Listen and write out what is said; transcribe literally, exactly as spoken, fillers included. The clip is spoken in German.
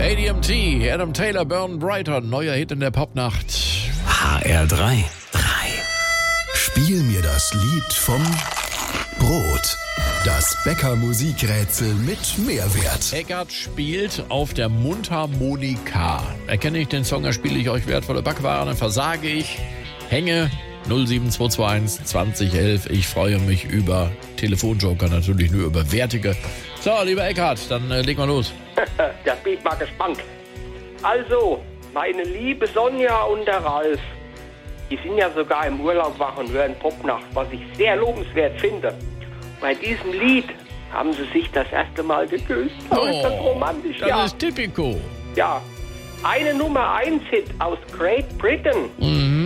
A D M T, Adam Taylor, Burn Brighter, neuer Hit in der Popnacht. H R drei. drei. Spiel mir das Lied vom Brot. Das Bäcker-Musikrätsel mit Mehrwert. Eckart spielt auf der Mundharmonika. Erkenne ich den Song, da spiele ich euch wertvolle Backwaren, dann versage ich, hänge null sieben zwei zwei eins zwanzig elf. Ich freue mich über Telefonjoker, natürlich nur über wertige. So, lieber Eckart, dann äh, leg mal los. Da bin ich mal gespannt. Also, meine liebe Sonja und der Ralf, die sind ja sogar im Urlaub wach und hören Popnacht, was ich sehr lobenswert finde. Bei diesem Lied haben sie sich das erste Mal geküsst. Oh, ist das romantisch, das ja. ist typico. Ja, eine Nummer eins Hit aus Great Britain. Mhm.